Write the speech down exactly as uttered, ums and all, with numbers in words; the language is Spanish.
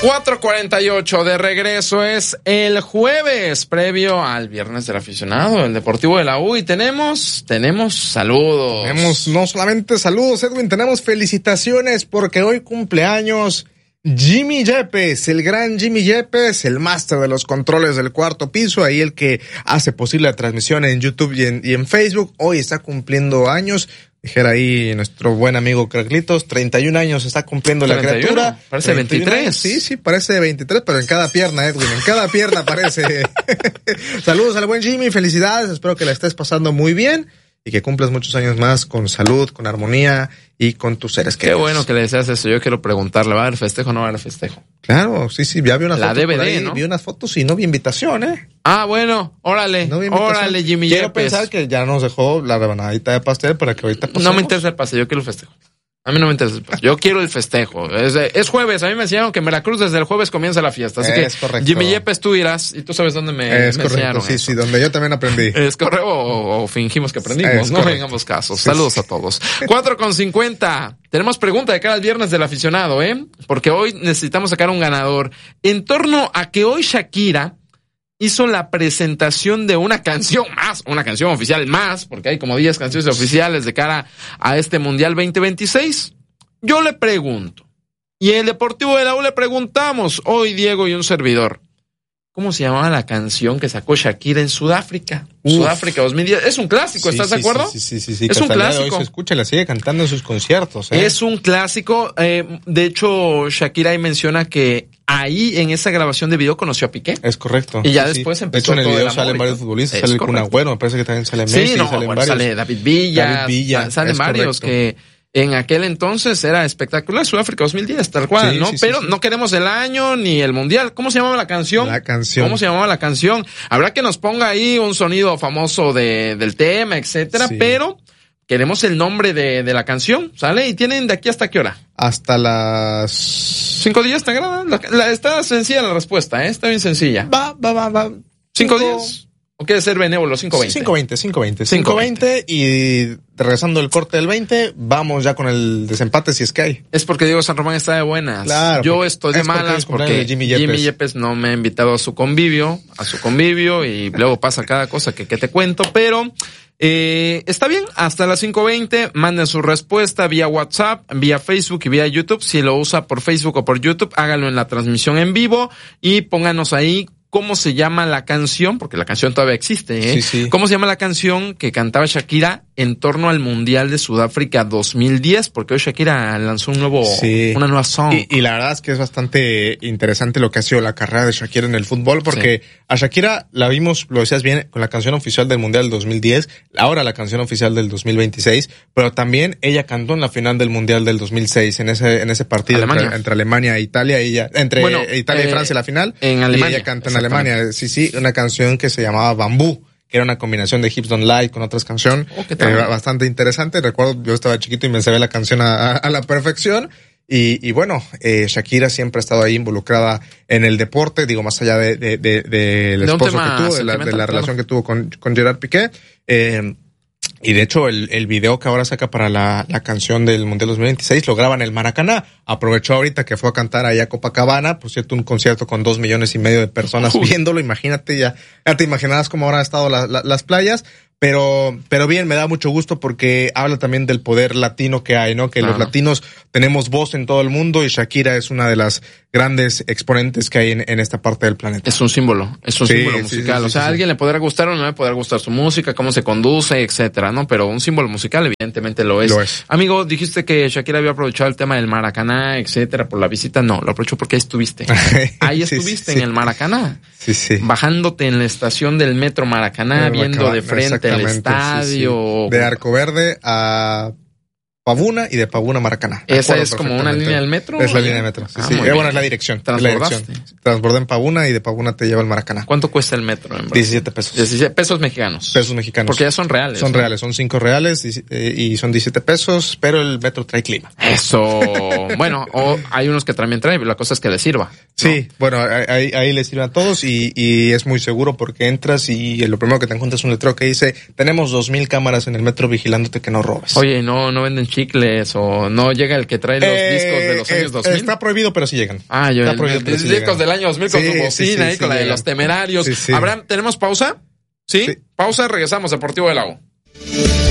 cuatro cuarenta y ocho de regreso, es el jueves previo al viernes del aficionado, el Deportivo de la U, y tenemos, tenemos saludos. Tenemos no solamente saludos, Edwin, tenemos felicitaciones porque hoy cumpleaños Jimmy Yepes, el gran Jimmy Yepes, el máster de los controles del cuarto piso, ahí el que hace posible la transmisión en YouTube y en, y en Facebook. Hoy está cumpliendo años. Dijera ahí nuestro buen amigo Carlitos, treinta y un años está cumpliendo la criatura. Parece veintitrés. Sí, sí, parece veintitrés, pero en cada pierna, Edwin, en cada pierna parece. Saludos al buen Jimmy, felicidades, espero que la estés pasando muy bien y que cumplas muchos años más con salud, con armonía y con tus seres queridos. Qué bueno que le deseas eso. Yo quiero preguntarle, ¿va a haber festejo o no va a haber festejo? Claro, sí, sí, ya vi unas la fotos D V D, por ahí, ¿no? Vi unas fotos y no vi invitación, ¿eh? Ah, bueno, órale, no órale, Jimmy Quiero Yepes. pensar que ya nos dejó la rebanadita de pastel para que ahorita pasemos. No me interesa el pastel, yo quiero el festejo. A mí no me interesa el pastel, yo quiero el festejo. Es, es jueves, a mí me enseñaron que en Veracruz desde el jueves comienza la fiesta. Así es que, correcto. Jimmy Yepes, tú irás y tú sabes dónde me, es me correcto, enseñaron sí, eso. sí, donde yo también aprendí. Es correcto, o, o fingimos que aprendimos, es no correcto. vengamos casos. Sí, Saludos sí. a todos. cuatro con cincuenta. Tenemos pregunta de cada viernes del aficionado, ¿eh? Porque hoy necesitamos sacar un ganador. En torno a que hoy Shakira hizo la presentación de una canción más, una canción oficial más, porque hay como diez canciones oficiales de cara a este Mundial veinte veintiséis. Yo le pregunto, y en el Deportivo de la U le preguntamos, hoy Diego y un servidor, ¿cómo se llamaba la canción que sacó Shakira en Sudáfrica? Uf. Sudáfrica dos mil diez. Es un clásico, ¿estás sí, de acuerdo? Sí, sí, sí. sí, sí es un clásico. Hoy se escucha, la sigue cantando en sus conciertos. ¿eh? Es un clásico. Eh, de hecho, Shakira ahí menciona que ahí en esa grabación de video conoció a Piqué. Es correcto. Y ya sí, después sí. empezó. De hecho, en el video salen amor, varios futbolistas. es Sale el correcto. Kun Agüero, me parece que también sale Messi. Sí, no, salen bueno, varios. sale David Villa. David Villa. Salen varios correcto. que en aquel entonces era espectacular. Sudáfrica dos mil diez, tal cual, sí, ¿no? Sí, Pero sí, sí. no queremos el año ni el mundial. ¿Cómo se llamaba la canción? La canción. ¿Cómo se llamaba la canción? Habrá que nos ponga ahí un sonido famoso de, del tema, etcétera, Sí. pero queremos el nombre de, de la canción, ¿sale? ¿Y tienen de aquí hasta qué hora? Hasta las... ¿Cinco días te agrada? La, la, está sencilla la respuesta, ¿eh? Está bien sencilla. Va, va, va, va. ¿Cinco, Cinco días? ¿O quiere ser benévolo? Cinco veinte. cinco veinte, cinco veinte. cinco veinte y regresando el corte del veinte, vamos ya con el desempate si es que hay. Es porque Diego San Román está de buenas. Claro. Yo estoy de malas porque, porque Jimmy Yepes. Jimmy Yepes no me ha invitado a su convivio, a su convivio y luego pasa cada cosa que, que te cuento, pero eh, está bien, hasta las cinco veinte, manden su respuesta vía WhatsApp, vía Facebook y vía YouTube. Si lo usa por Facebook o por YouTube, háganlo en la transmisión en vivo y pónganos ahí cómo se llama la canción, porque la canción todavía existe, ¿eh? Sí, sí. ¿Cómo se llama la canción que cantaba Shakira en torno al Mundial de Sudáfrica dos mil diez? Porque hoy Shakira lanzó un nuevo, sí. una nueva song. Y, y la verdad es que es bastante interesante lo que ha sido la carrera de Shakira en el fútbol, porque sí. a Shakira la vimos, lo decías bien, con la canción oficial del Mundial del dos mil diez, ahora la canción oficial del dos mil veintiséis, pero también ella cantó en la final del Mundial del dos mil seis, en ese, en ese partido entre, entre Alemania e Italia, ella, entre bueno, Italia eh, y Francia la final, en Alemania. Y ella canta en Alemania, sí, sí, una canción que se llamaba Bambú, que era una combinación de Hips Don't Lie con otras canciones, oh, eh, bastante interesante. Recuerdo, yo estaba chiquito y me sabía la canción a, a, a la perfección. Y, y bueno, eh, Shakira siempre ha estado ahí involucrada en el deporte, digo, más allá de, de, de, de el esposo que tuvo, de la, de la claro. relación que tuvo con, con Gerard Piqué. Eh, Y de hecho, el, el video que ahora saca para la, la canción del Mundial dos mil veintiséis lo graba en el Maracaná. Aprovechó ahorita que fue a cantar allá a Copacabana, por cierto, un concierto con dos millones y medio de personas Uy. viéndolo. Imagínate, ya, ya te imaginarás cómo habrán estado la, la, las playas. Pero, pero bien, me da mucho gusto porque habla también del poder latino que hay, ¿no? Que claro. los latinos tenemos voz en todo el mundo y Shakira es una de las grandes exponentes que hay en, en esta parte del planeta. Es un símbolo, es un sí, símbolo musical. Sí, sí, o sea, a sí, alguien sí. le podrá gustar o no le podrá gustar su música, cómo se conduce, etcétera, ¿no? Pero un símbolo musical evidentemente lo es. Lo es. Amigo, dijiste que Shakira había aprovechado el tema del Maracaná, etcétera, por la visita. No, lo aprovechó porque ahí estuviste. Ahí estuviste sí, en el Maracaná. Sí, sí. Bajándote en la estación del metro Maracaná, el viendo Maracaná, de frente el estadio. Sí, sí. De Arco Verde a Pavuna y de Pavuna a Maracaná. ¿Esa es como una línea del metro? Es la línea del metro. Sí, ah, sí. Eh, bueno, es la dirección. ¿Transbordaste? Transbordé en Pavuna y de Pavuna te lleva al Maracaná. ¿Cuánto cuesta el metro? En diecisiete pesos. diecisiete pesos mexicanos. Pesos mexicanos. Porque ya son reales. Son ¿no? reales, son cinco reales y, eh, y son diecisiete pesos, pero el metro trae clima. Eso. Bueno, o hay unos que también traen, pero la cosa es que les sirva. Sí, bueno, ahí, ahí les sirve a todos y, y es muy seguro porque entras y lo primero que te encuentras es un letrero que dice, tenemos dos mil cámaras en el metro vigilándote que no robes. Oye, no, no venden chicles o no llega el que trae los eh, discos de los años dos mil. Está prohibido, pero sí llegan. Ah, yo, está el, prohibido, el, pero el sí discos llegan. del año dos mil con sí, tu bocina sí, sí, ahí, sí, con la llegan. de los temerarios. Sí, sí. Abraham, ¿tenemos pausa? ¿Sí? Sí. Pausa, regresamos, Deportivo del Lago.